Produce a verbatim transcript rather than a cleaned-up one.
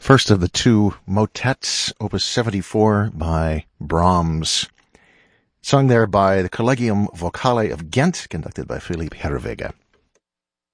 First of the two motets, Opus seventy-four by Brahms. Sung there by the Collegium Vocale of Ghent, conducted by Philippe Herreweghe.